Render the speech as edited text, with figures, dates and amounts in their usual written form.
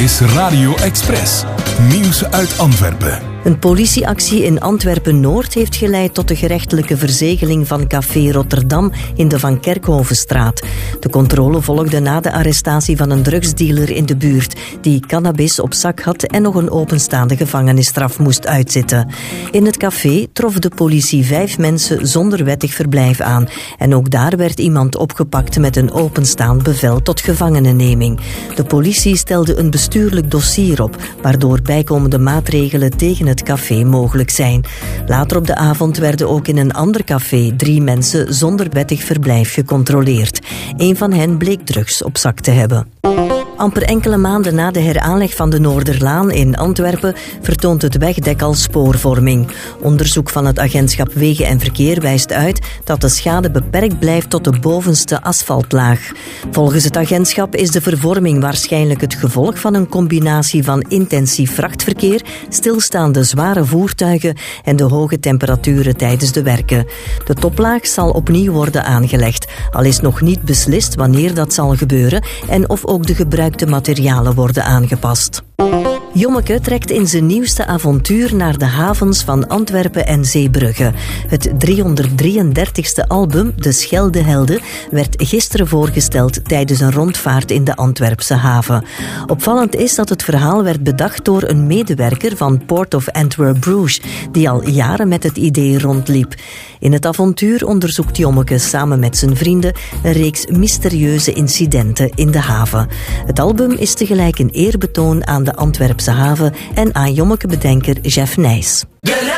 is Radio Express. Nieuws uit Antwerpen. Een politieactie in Antwerpen-Noord heeft geleid tot de gerechtelijke verzegeling van Café Rotterdam in de Van Kerkhovenstraat. De controle volgde na de arrestatie van een drugsdealer in de buurt, die cannabis op zak had en nog een openstaande gevangenisstraf moest uitzitten. In het café trof de politie 5 mensen zonder wettig verblijf aan. En ook daar werd iemand opgepakt met een openstaand bevel tot gevangenenneming. De politie stelde een bestuurlijk dossier op, waardoor bijkomende maatregelen tegen het café mogelijk zijn. Later op de avond werden ook in een ander café 3 mensen zonder wettig verblijf gecontroleerd. Een van hen bleek drugs op zak te hebben. Amper enkele maanden na de heraanleg van de Noorderlaan in Antwerpen vertoont het wegdek al spoorvorming. Onderzoek van het agentschap Wegen en Verkeer wijst uit dat de schade beperkt blijft tot de bovenste asfaltlaag. Volgens het agentschap is de vervorming waarschijnlijk het gevolg van een combinatie van intensief vrachtverkeer, stilstaande zware voertuigen en de hoge temperaturen tijdens de werken. De toplaag zal opnieuw worden aangelegd, al is nog niet beslist wanneer dat zal gebeuren en of ook de gebruikte materialen worden aangepast. Jommeke trekt in zijn nieuwste avontuur naar de havens van Antwerpen en Zeebrugge. Het 333ste album, De Scheldehelden, werd gisteren voorgesteld tijdens een rondvaart in de Antwerpse haven. Opvallend is dat het verhaal werd bedacht door een medewerker van Port of Antwerp Bruges, die al jaren met het idee rondliep. In het avontuur onderzoekt Jommeke samen met zijn vrienden een reeks mysterieuze incidenten in de haven. Het album is tegelijk een eerbetoon aan de Antwerpse haven en aan Jommeke-bedenker Jeff Nijs.